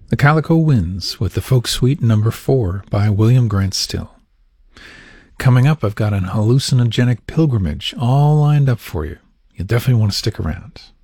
The Calico Winds with the Folk Suite No. 4 by William Grant Still. Coming up, I've got an hallucinogenic pilgrimage all lined up for you. You'll definitely want to stick around.